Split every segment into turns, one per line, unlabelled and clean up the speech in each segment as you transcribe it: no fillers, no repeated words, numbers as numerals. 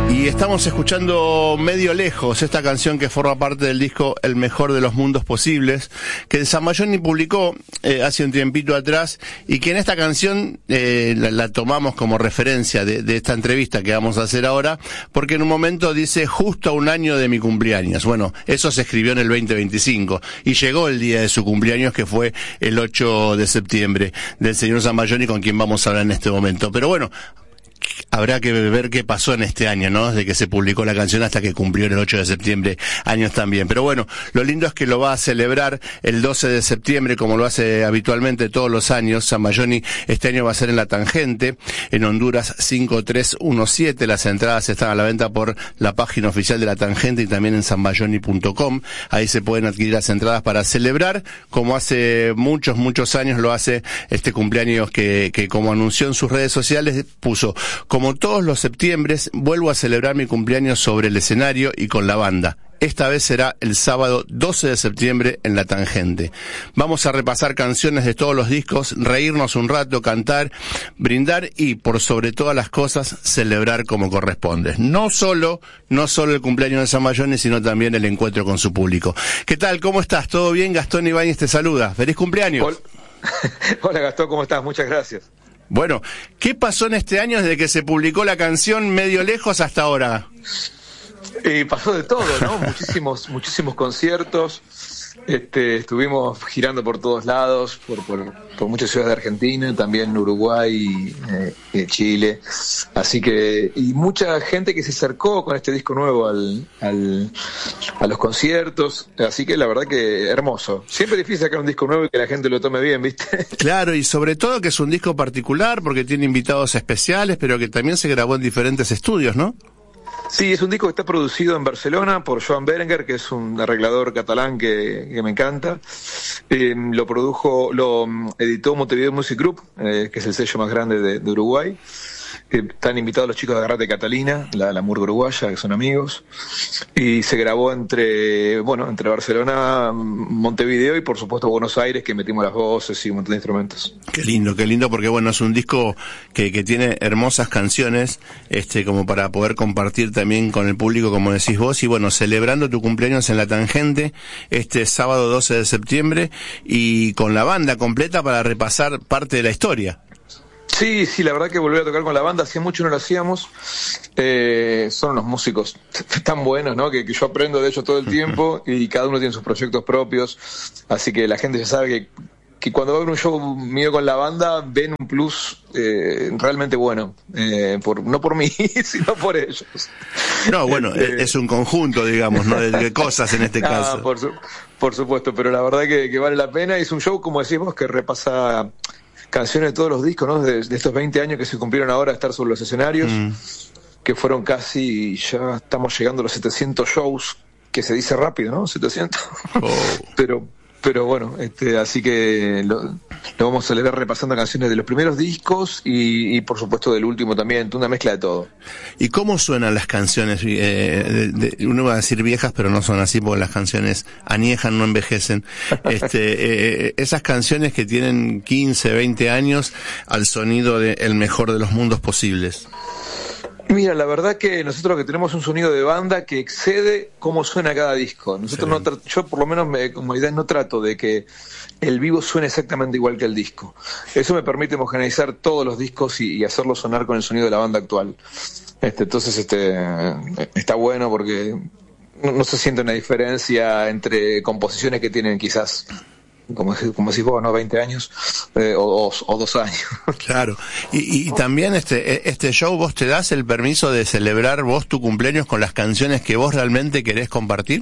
Y estamos escuchando Medio Lejos, esta canción que forma parte del disco El Mejor de los Mundos Posibles, que Sambayoni publicó hace un tiempito atrás, y que en esta canción la tomamos como referencia de esta entrevista que vamos a hacer ahora, porque en un momento dice justo a un año de mi cumpleaños. Bueno, eso se escribió en el 2025 y llegó el día de su cumpleaños, que fue el 8 de septiembre, del señor Sambayoni, con quien vamos a hablar en este momento. Pero bueno, habrá que ver qué pasó en este año, ¿no? Desde que se publicó la canción hasta que cumplió el 8 de septiembre años también. Pero bueno, lo lindo es que lo va a celebrar el 12 de septiembre, como lo hace habitualmente todos los años. Sambayoni este año va a ser en La Tangente, en Honduras 5317. Las entradas están a la venta por la página oficial de La Tangente y también en sambayoni.com. Ahí se pueden adquirir las entradas para celebrar, como hace muchos años lo hace este cumpleaños que como anunció en sus redes sociales, puso: como todos los septiembres, vuelvo a celebrar mi cumpleaños sobre el escenario y con la banda. Esta vez será el sábado 12 de septiembre en La Tangente. Vamos a repasar canciones de todos los discos, reírnos un rato, cantar, brindar y, por sobre todas las cosas, celebrar como corresponde. No solo el cumpleaños de Sambayoni, sino también el encuentro con su público. ¿Qué tal? ¿Cómo estás? ¿Todo bien? Gastón Ibáñez te saluda. ¡Feliz cumpleaños!
Hola Gastón, ¿cómo estás? Muchas gracias.
Bueno, ¿qué pasó en este año desde que se publicó la canción Medio Lejos hasta ahora?
Pasó de todo, ¿no? muchísimos conciertos. Estuvimos girando por todos lados, por muchas ciudades de Argentina, también Uruguay, Chile. Así que, y mucha gente que se acercó con este disco nuevo a los conciertos. Así que la verdad que hermoso. Siempre es difícil sacar un disco nuevo y que la gente lo tome bien, ¿viste?
Claro, y sobre todo que es un disco particular porque tiene invitados especiales, pero que también se grabó en diferentes estudios, ¿no?
Sí, es un disco que está producido en Barcelona por Joan Berenguer, que es un arreglador catalán que me encanta. Lo editó Montevideo Music Group, que es el sello más grande de Uruguay. Están invitados los chicos de Agarrate Catalina, la murga uruguaya, que son amigos. Y se grabó entre Barcelona, Montevideo y por supuesto Buenos Aires, que metimos las voces y un montón de instrumentos.
Qué lindo, porque bueno, es un disco que tiene hermosas canciones, como para poder compartir también con el público, como decís vos, y bueno, celebrando tu cumpleaños en La Tangente, este sábado 12 de septiembre, y con la banda completa para repasar parte de la historia.
Sí, la verdad que volver a tocar con la banda, hacía mucho no lo hacíamos. Son unos músicos tan buenos, ¿no? Que yo aprendo de ellos todo el tiempo y cada uno tiene sus proyectos propios. Así que la gente ya sabe que cuando va a ver un show mío con la banda, ven un plus realmente bueno. No por mí, sino por ellos.
No, bueno, es un conjunto, digamos, ¿no? De cosas en este caso.
Por supuesto, pero la verdad que vale la pena. Es un show, como decimos, que repasa canciones de todos los discos, ¿no? De estos 20 años que se cumplieron ahora a estar sobre los escenarios, que fueron casi, ya estamos llegando a los 700 shows, que se dice rápido, ¿no? 700. Oh. Pero bueno, así que lo vamos a celebrar repasando canciones de los primeros discos y por supuesto del último también, una mezcla de todo.
¿Y cómo suenan las canciones? Uno va a decir viejas, pero no son así porque las canciones añejan, no envejecen. Esas canciones que tienen 15, 20 años al sonido de El Mejor de los Mundos Posibles.
Mira, la verdad que nosotros que tenemos un sonido de banda que excede cómo suena cada disco. Nosotros yo por lo menos como idea no trato de que el vivo suene exactamente igual que el disco. Eso me permite homogeneizar todos los discos y hacerlo sonar con el sonido de la banda actual. Entonces está bueno porque no se siente una diferencia entre composiciones que tienen quizás, como decís vos, ¿no? 20 años o 2 años. Claro.
Y también este show, ¿vos te das el permiso de celebrar vos tu cumpleaños con las canciones que vos realmente querés compartir?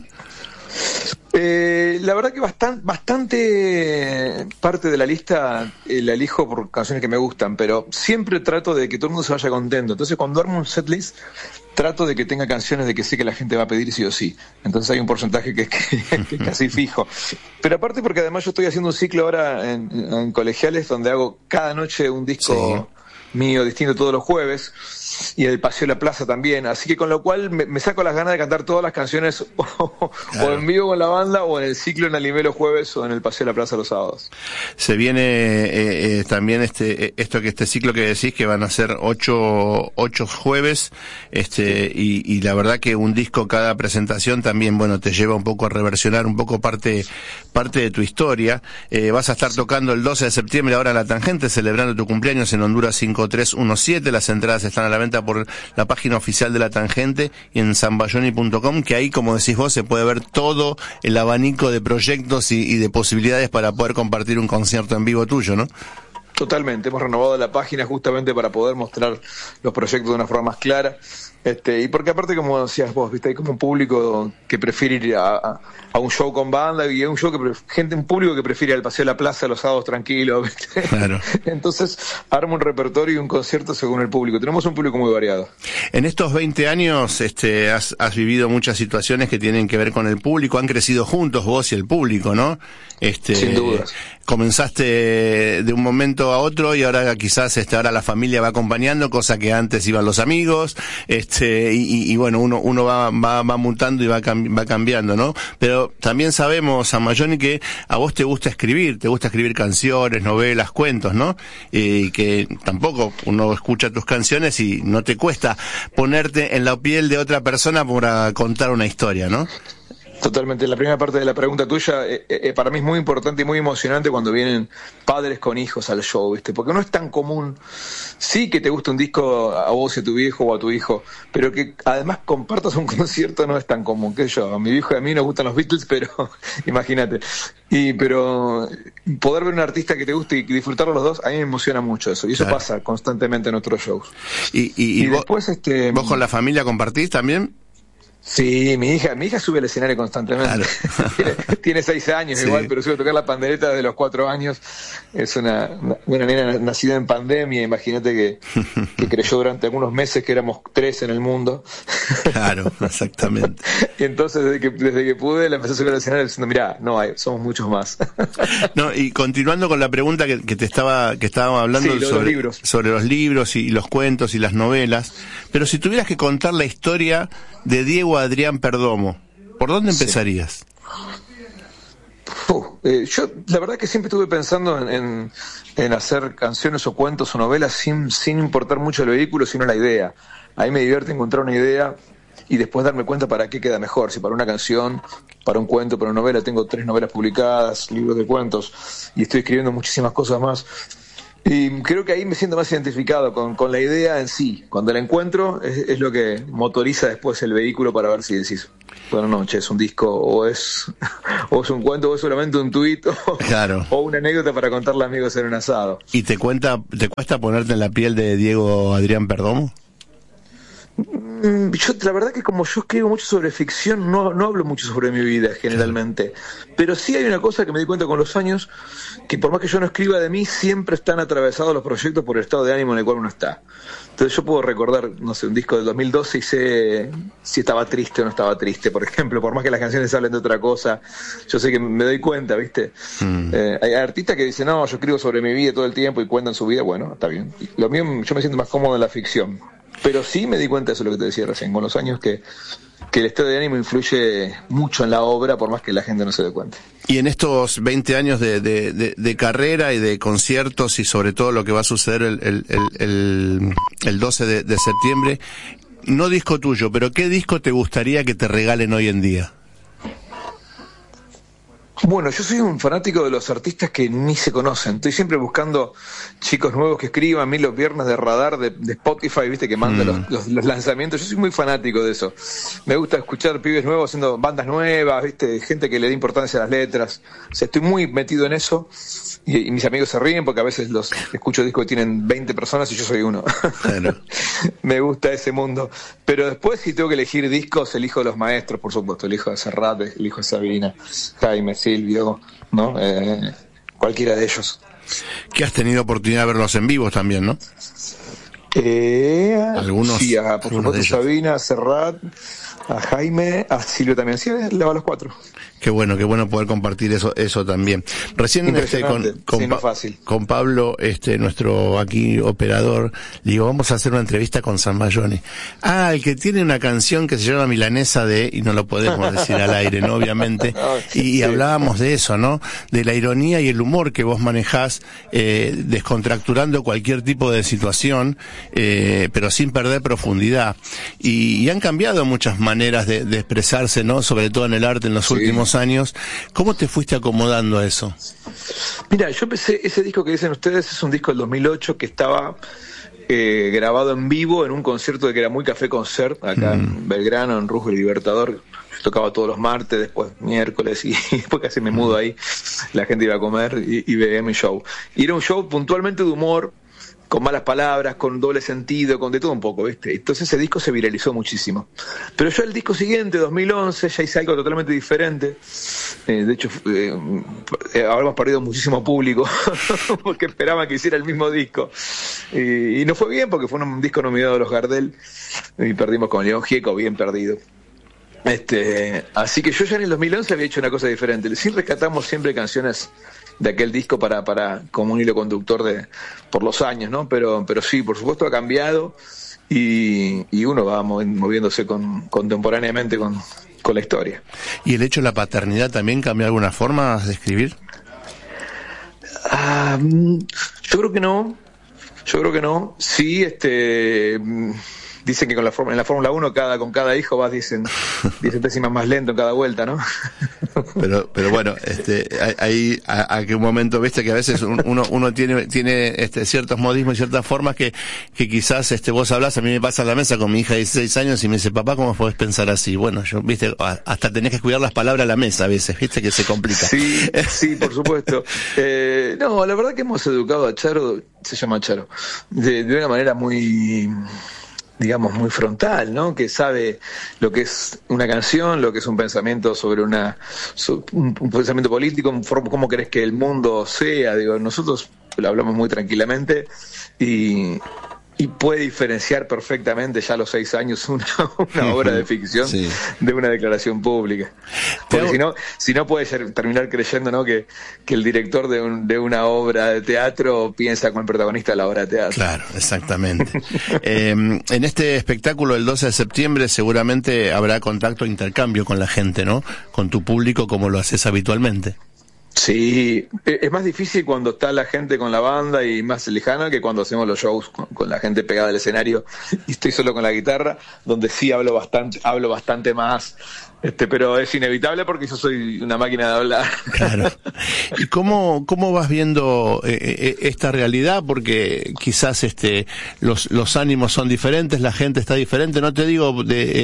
La verdad que bastante parte de la lista la elijo por canciones que me gustan, pero siempre trato de que todo el mundo se vaya contento. Entonces cuando armo un setlist trato de que tenga canciones de que sé que la gente va a pedir sí o sí. Entonces hay un porcentaje que es casi fijo. Pero aparte porque además yo estoy haciendo un ciclo ahora en colegiales donde hago cada noche un disco mío distinto todos los jueves. y en el Paseo de la Plaza también, así que con lo cual me saco las ganas de cantar todas las canciones o en vivo con la banda o en el ciclo en Anime los jueves o en el Paseo de la Plaza los sábados.
Se viene también este ciclo que decís, que van a ser 8 jueves, y la verdad que un disco cada presentación también, bueno, te lleva un poco a reversionar un poco parte de tu historia. Vas a estar tocando el 12 de septiembre ahora en La Tangente, celebrando tu cumpleaños en Honduras 5317. Las entradas están a la venta por la página oficial de La Tangente y en sambayoni.com, que ahí, como decís vos, se puede ver todo el abanico de proyectos y de posibilidades para poder compartir un concierto en vivo tuyo, ¿no?
Totalmente, hemos renovado la página justamente para poder mostrar los proyectos de una forma más clara. Y porque aparte, como decías vos, viste, hay como un público que prefiere ir a un show con banda, y hay un show un público que prefiere ir al Paseo de la Plaza los sábados tranquilos, ¿viste? Claro. Entonces arma un repertorio y un concierto según el público. Tenemos un público muy variado.
En estos 20 años has vivido muchas situaciones que tienen que ver con el público, han crecido juntos vos y el público, ¿no?
Sin dudas.
Comenzaste de un momento a otro y ahora quizás ahora la familia va acompañando, cosa que antes iban los amigos, y bueno, uno va mutando y va cambiando, ¿no? Pero también sabemos, Sambayoni, que a vos te gusta escribir canciones, novelas, cuentos, ¿no? Y que tampoco uno escucha tus canciones y no te cuesta ponerte en la piel de otra persona para contar una historia, ¿no?
Totalmente. La primera parte de la pregunta tuya, para mí es muy importante y muy emocionante cuando vienen padres con hijos al show, ¿viste? Porque no es tan común, sí, que te guste un disco a vos y a tu viejo o a tu hijo, pero que además compartas un concierto no es tan común. Que yo, a mi viejo y a mí nos gustan los Beatles, pero imagínate. Pero poder ver un artista que te guste y disfrutarlo los dos, a mí me emociona mucho eso. Y eso pasa constantemente en nuestros shows.
Y después, ¿vos con la familia compartís también?
Sí, mi hija sube al escenario constantemente. Claro. tiene 6 años, sí. Igual, pero sube a tocar la pandereta desde los 4 años. Es una nena nacida en pandemia. Imagínate que creyó durante algunos meses que éramos 3 en el mundo.
Claro, exactamente.
Y entonces desde que pude la empecé a subir al escenario diciendo, mirá, somos muchos más.
No, y continuando con la pregunta que estábamos hablando,
sí,
sobre los libros y los cuentos y las novelas, pero si tuvieras que contar la historia de Diego Adrián Perdomo, ¿por dónde empezarías?
Yo la verdad que siempre estuve pensando en hacer canciones o cuentos o novelas sin importar mucho el vehículo, sino la idea. A mí me divierte encontrar una idea y después darme cuenta para qué queda mejor, si para una canción, para un cuento, para una novela. Tengo 3 novelas publicadas, libros de cuentos, y estoy escribiendo muchísimas cosas más. Y creo que ahí me siento más identificado con la idea en sí. Cuando la encuentro es lo que motoriza después el vehículo para ver si decís, bueno, no, es un disco o es un cuento o es solamente un tuit
claro.
O una anécdota para contarle a amigos en un asado.
¿Y te cuesta ponerte en la piel de Diego Adrián Perdomo?
La verdad que como yo escribo mucho sobre ficción, no hablo mucho sobre mi vida generalmente, pero sí hay una cosa que me di cuenta con los años, que por más que yo no escriba de mí, siempre están atravesados los proyectos por el estado de ánimo en el cual uno está. Entonces yo puedo recordar, no sé, un disco del 2012 y sé si estaba triste o no estaba triste, por ejemplo, por más que las canciones hablen de otra cosa, yo sé que me doy cuenta, ¿viste? Hay artistas que dicen, no, yo escribo sobre mi vida todo el tiempo y cuentan su vida, bueno, está bien. Lo mío, yo me siento más cómodo en la ficción. Pero sí me di cuenta, eso es lo que te decía recién, con los años, que el estado de ánimo influye mucho en la obra, por más que la gente no se dé cuenta.
Y en estos 20 años de carrera y de conciertos y sobre todo lo que va a suceder el 12 de septiembre, no disco tuyo, pero ¿qué disco te gustaría que te regalen hoy en día?
Bueno, yo soy un fanático de los artistas que ni se conocen. Estoy siempre buscando chicos nuevos que escriban. A mí los viernes de Radar de Spotify, viste, que manda los lanzamientos. Yo soy muy fanático de eso. Me gusta escuchar pibes nuevos haciendo bandas nuevas, viste, gente que le da importancia a las letras. O sea, estoy muy metido en eso. Y mis amigos se ríen porque a veces los escucho discos que tienen 20 personas y yo soy uno. Bueno. Me gusta ese mundo. Pero después, si tengo que elegir discos, elijo los maestros, por supuesto. Elijo de Serrat, elijo de Sabina, Jaime, Silvio, ¿no? Cualquiera de ellos.
Que has tenido oportunidad de verlos en vivo también, ¿no?
Algunos. Sí, por supuesto, Sabina, Serrat. a Jaime, a Silvio también. Sí, le va a los 4.
Qué bueno poder compartir eso también. Recién
no fácil.
Con Pablo, nuestro aquí operador, digo, vamos a hacer una entrevista con Zambayoni. El que tiene una canción que se llama Milanesa y no lo podemos decir al aire, ¿no? Obviamente. Y hablábamos de eso, ¿no? De la ironía y el humor que vos manejás, descontracturando cualquier tipo de situación, pero sin perder profundidad. Y han cambiado muchas maneras de expresarse, ¿no? Sobre todo en el arte en los últimos años. ¿Cómo te fuiste acomodando a eso?
Mira, yo empecé, ese disco que dicen ustedes es un disco del 2008 que estaba grabado en vivo en un concierto que era muy Café Concert, acá en Belgrano, en Roosevelt Libertador. Yo tocaba todos los martes, después miércoles, y después casi me mudo ahí. La gente iba a comer y veía mi show. Y era un show puntualmente de humor, con malas palabras, con doble sentido, con de todo un poco, ¿viste? Entonces ese disco se viralizó muchísimo. Pero yo el disco siguiente, 2011, ya hice algo totalmente diferente. De hecho, habremos perdido muchísimo público porque esperaban que hiciera el mismo disco. Y no fue bien porque fue un disco nominado a los Gardel y perdimos con León Gieco, bien perdido. Así que yo ya en el 2011 había hecho una cosa diferente. Sí rescatamos siempre canciones de aquel disco para como un hilo conductor por los años, ¿no? Pero sí, por supuesto ha cambiado y uno va moviéndose contemporáneamente con la historia.
¿Y el hecho de la paternidad también cambia alguna forma de escribir?
Yo creo que no. Sí, dicen que en la Fórmula 1 con cada hijo vas 10 décimas más lento en cada vuelta, ¿no?
Pero bueno, ahí a que un momento, viste que a veces uno tiene ciertos modismos y ciertas formas que quizás vos hablás, a mí me pasa en la mesa con mi hija de 16 años y me dice, papá, ¿cómo podés pensar así? Bueno, yo, viste, hasta tenés que cuidar las palabras a la mesa a veces, viste que se complica.
Sí, por supuesto. No, la verdad que hemos educado a Charo, se llama Charo, de una manera muy, digamos, muy frontal, ¿no? Que sabe lo que es una canción, lo que es un pensamiento sobre un pensamiento político, cómo querés que el mundo sea. Digo, nosotros lo hablamos muy tranquilamente y puede diferenciar perfectamente ya a los 6 años una obra de ficción de una declaración pública. Porque si no puede terminar creyendo, ¿no? que el director de una obra de teatro piensa con el protagonista de la obra de teatro.
Claro, exactamente. En este espectáculo del 12 de septiembre seguramente habrá contacto e intercambio con la gente, ¿no? Con tu público, como lo haces habitualmente.
Sí, es más difícil cuando está la gente con la banda y más lejana que cuando hacemos los shows con la gente pegada al escenario y estoy solo con la guitarra, donde sí hablo bastante más, pero es inevitable porque yo soy una máquina de hablar.
Claro. ¿Y cómo vas viendo esta realidad? Porque quizás los ánimos son diferentes, la gente está diferente. No te digo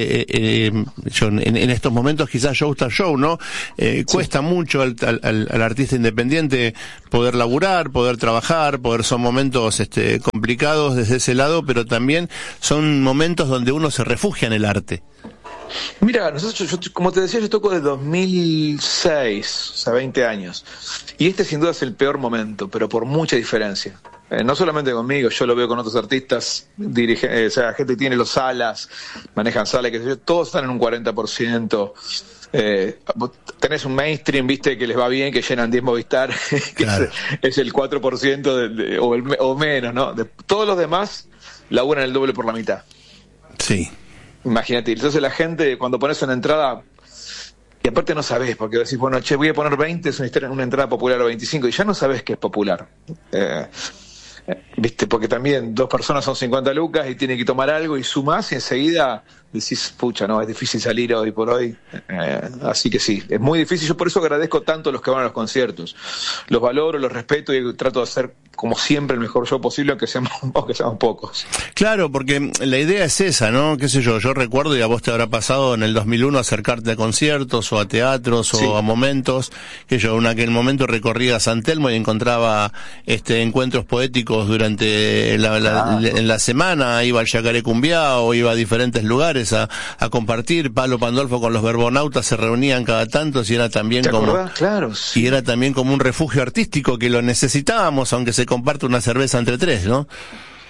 yo en estos momentos quizás show tras show, ¿no? Cuesta mucho al artista independiente poder laburar, poder trabajar, son momentos complicados desde ese lado, pero también son momentos donde uno se refugia en el arte.
Mira, yo, como te decía, yo toco desde 2006, o sea, 20 años. Y sin duda es el peor momento, pero por mucha diferencia. No solamente conmigo, yo lo veo con otros artistas, o sea, gente que tiene los salas, manejan salas, qué sé yo, todos están en un 40%. Tenés un mainstream, viste, que les va bien, que llenan 10 Movistar, que claro. es el 4% o menos, ¿no? Todos los demás laburan el doble por la mitad.
Sí.
Imagínate, entonces la gente cuando pones una entrada, y aparte no sabés, porque decís, bueno, voy a poner 20, es una entrada popular o 25, y ya no sabés que es popular. Viste, porque también 2 personas son 50 lucas y tienen que tomar algo y sumás y enseguida decís, pucha, no, es difícil salir hoy por hoy. Así que sí, es muy difícil. Yo por eso agradezco tanto a los que van a los conciertos. Los valoro, los respeto y trato de hacer como siempre el mejor show posible, aunque seamos pocos.
Claro, porque la idea es esa, ¿no? Qué sé yo recuerdo, y a vos te habrá pasado en el 2001 acercarte a conciertos o a teatros o a momentos, que yo en aquel momento recorría San Telmo y encontraba encuentros poéticos durante en la semana, iba al Yacaré Cumbiao, iba a diferentes lugares a compartir. Palo Pandolfo con los Verbonautas se reunían cada tanto y era también
claro, sí.
Y era también como un refugio artístico que lo necesitábamos, aunque se comparte una cerveza entre 3, ¿no?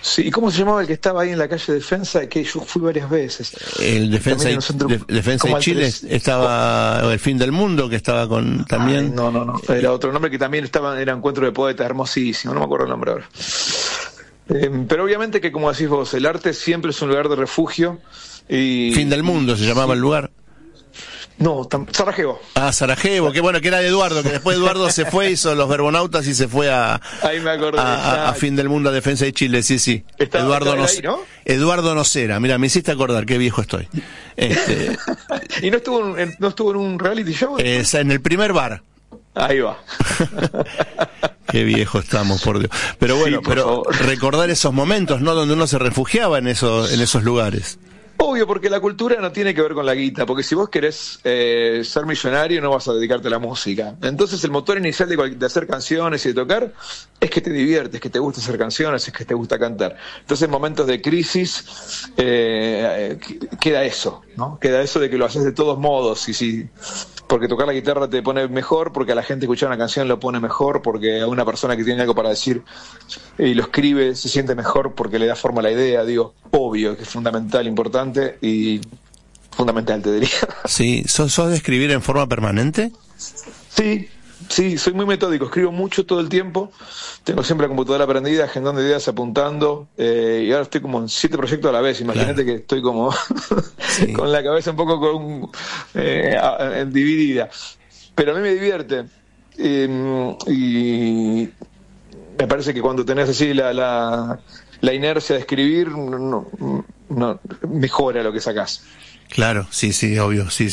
Sí, ¿y cómo se llamaba el que estaba ahí en la calle Defensa? Que yo fui varias veces.
El Defensa y, Defensa y Chile estaba, el Fin del Mundo, que estaba con también.
Ay, no. Era otro nombre que también estaba, era Encuentro de Poetas, hermosísimo, no me acuerdo el nombre ahora. Pero obviamente que, como decís vos, el arte siempre es un lugar de refugio. Y
Fin del Mundo se llamaba el lugar.
No, Sarajevo.
Ah, Sarajevo, que bueno, que era de Eduardo, que después Eduardo se fue, hizo los Verbonautas y se fue
Ahí me acordé,
a Fin del Mundo, a Defensa de Chile, sí. Eduardo Eduardo Nocera, mira, me hiciste acordar, qué viejo estoy.
¿Y no estuvo en un reality show?
En el primer bar.
Ahí va.
Qué viejo estamos, por Dios. Pero bueno,
sí, pero
recordar esos momentos, ¿no? Donde uno se refugiaba en esos lugares.
Obvio, porque la cultura no tiene que ver con la guita, porque si vos querés ser millonario no vas a dedicarte a la música. Entonces el motor inicial de hacer canciones y de tocar es que te diviertes, que te gusta hacer canciones, es que te gusta cantar. Entonces en momentos de crisis queda eso, ¿no? Queda eso de que lo haces de todos modos, porque tocar la guitarra te pone mejor, porque a la gente escuchar una canción lo pone mejor, porque a una persona que tiene algo para decir y lo escribe se siente mejor porque le da forma a la idea, obvio que es fundamental, importante y fundamental, te diría.
Sí, ¿sos de escribir en forma permanente?
Sí, soy muy metódico, escribo mucho todo el tiempo, tengo siempre la computadora prendida, agendando ideas, apuntando, y ahora estoy como en 7 proyectos a la vez, imagínate que estoy como sí. Con la cabeza un poco dividida, pero a mí me divierte, y me parece que cuando tenés así la inercia de escribir, no mejora lo que sacás.
Claro, sí, obvio, sí,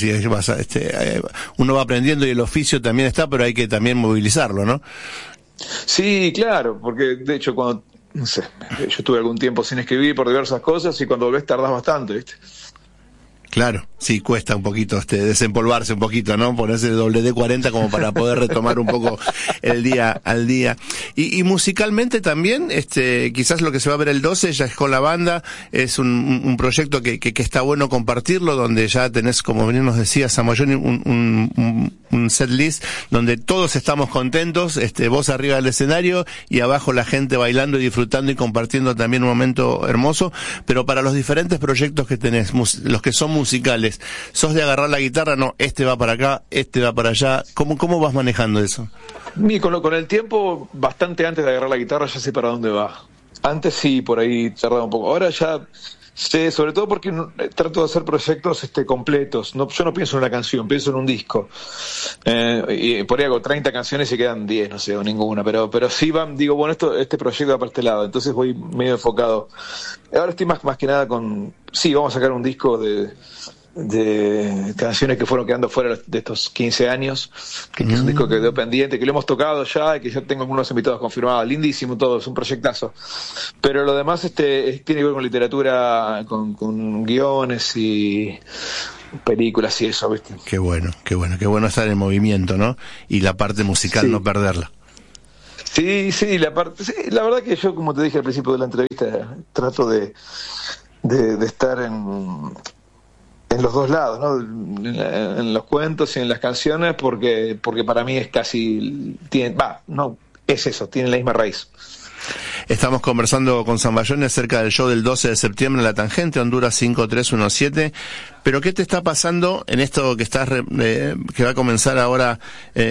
uno va aprendiendo y el oficio también está, pero hay que también movilizarlo, ¿no?
Sí, claro, porque de hecho cuando, no sé, yo estuve algún tiempo sin escribir por diversas cosas y cuando volvés tardás bastante, ¿viste?
Claro, sí, cuesta un poquito desempolvarse un poquito, ¿no? Ponerse el WD-40 como para poder retomar un poco el día al día. Y musicalmente también, quizás lo que se va a ver el 12 ya es con la banda, es un proyecto que está bueno compartirlo, donde ya tenés, como bien nos decía Samoyoni, un set list donde todos estamos contentos, vos arriba del escenario y abajo la gente bailando y disfrutando y compartiendo también un momento hermoso, pero para los diferentes proyectos que tenés, los que son musicales, ¿sos de agarrar la guitarra? No, va para acá, va para allá. ¿Cómo vas manejando eso?
Con el tiempo, bastante antes de agarrar la guitarra, ya sé para dónde va. Antes sí, por ahí tardaba un poco. Ahora ya sé, sobre todo porque trato de hacer proyectos completos. Yo no pienso en una canción, pienso en un disco. Y por ahí hago 30 canciones y quedan 10, no sé, o ninguna. Pero sí digo, bueno, este proyecto va para este lado. Entonces voy medio enfocado. Ahora estoy más que nada vamos a sacar un disco de canciones que fueron quedando fuera de estos 15 años, que es un disco que quedó pendiente, que lo hemos tocado ya y que ya tengo algunos invitados confirmados, lindísimo todo, es un proyectazo, pero lo demás tiene que ver con literatura, con guiones y películas y eso, ¿viste? Qué bueno
estar en movimiento, ¿no? Y la parte musical no perderla.
Sí, la verdad que yo, como te dije al principio de la entrevista, trato de estar en los dos lados, ¿no? En los cuentos y en las canciones, porque para mí es casi, tiene la misma raíz.
Estamos conversando con Samoyoni acerca del show del 12 de septiembre en La Tangente, Honduras 5317. Pero ¿qué te está pasando en esto que que va a comenzar ahora,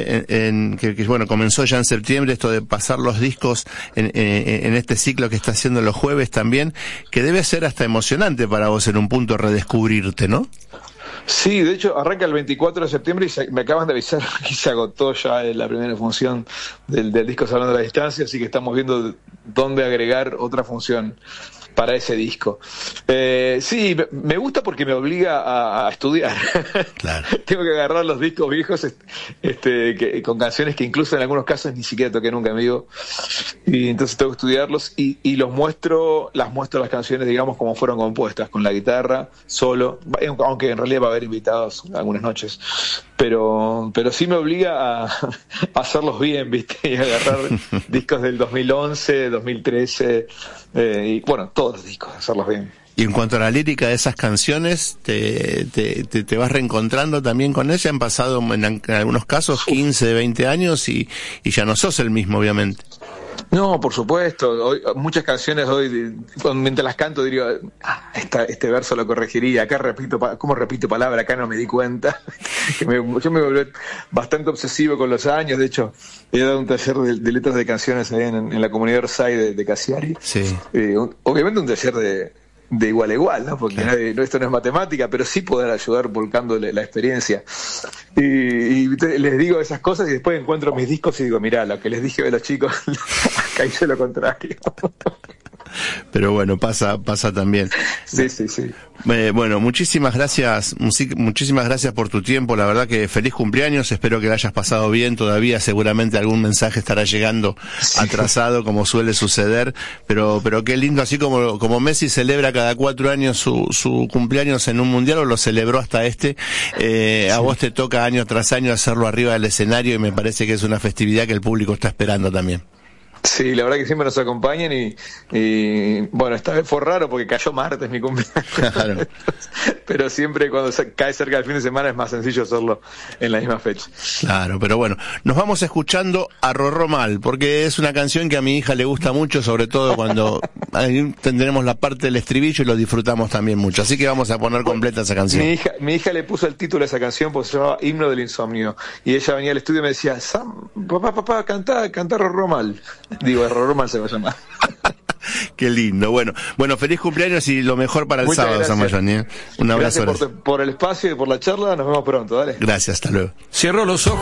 comenzó ya en septiembre, esto de pasar los discos en este ciclo que está haciendo los jueves también, que debe ser hasta emocionante para vos en un punto redescubrirte, ¿no?
Sí, de hecho arranca el 24 de septiembre y me acaban de avisar que se agotó ya la primera función del disco Hablando de la Distancia, así que estamos viendo dónde agregar otra función para ese disco. Sí, me gusta porque me obliga a estudiar. Claro. Tengo que agarrar los discos viejos con canciones que incluso en algunos casos ni siquiera toqué nunca en vivo. Y entonces tengo que estudiarlos y las muestro las canciones, digamos, como fueron compuestas, con la guitarra, solo, aunque en realidad va a haber invitados algunas noches. Pero sí me obliga a hacerlos bien, ¿viste? Y agarrar discos del 2011, 2013, y bueno, todos los discos, hacerlos bien.
Y en cuanto a la lírica de esas canciones, te vas reencontrando también con ella. Han pasado en algunos casos 15, 20 años y ya no sos el mismo, obviamente.
No, por supuesto. Hoy, muchas canciones mientras las canto digo, este verso lo corregiría. Acá ¿cómo repito palabra? Acá no me di cuenta. Yo me volví bastante obsesivo con los años. De hecho, he dado un taller de letras de canciones ahí en la comunidad Orsay de Cassiari.
Sí.
Obviamente un taller de igual a igual, ¿no? Porque claro, esto no es matemática, pero sí poder ayudar volcándole la experiencia. Y les digo esas cosas y después encuentro mis discos y digo, mirá, lo que les dije a los chicos, acá hice lo contrario.
Pero bueno, pasa también.
Sí.
Bueno, muchísimas gracias por tu tiempo, la verdad que feliz cumpleaños, espero que lo hayas pasado bien, todavía seguramente algún mensaje estará llegando atrasado como suele suceder, pero qué lindo, así como Messi celebra cada 4 años su cumpleaños en un mundial, o lo celebró hasta a vos te toca año tras año hacerlo arriba del escenario y me parece que es una festividad que el público está esperando también.
Sí, la verdad que siempre nos acompañan y bueno, esta vez fue raro porque cayó martes mi cumpleaños. Claro. Pero siempre cuando cae cerca del fin de semana es más sencillo hacerlo en la misma fecha.
Claro, pero bueno, nos vamos escuchando a Rorró Mal, porque es una canción que a mi hija le gusta mucho, sobre todo cuando ahí tendremos la parte del estribillo y lo disfrutamos también mucho. Así que vamos a poner completa esa canción.
Mi hija le puso el título a esa canción porque se llamaba Himno del Insomnio. Y ella venía al estudio y me decía, papá, cantá Rorró Mal. Digo, Rorró Mal se va a llamar.
Qué lindo. Bueno, feliz cumpleaños y lo mejor para el sábado, Samayoni, ¿eh? Un abrazo.
Gracias por el espacio y por la charla. Nos vemos pronto, dale.
Gracias, hasta luego.
Cierro los ojos.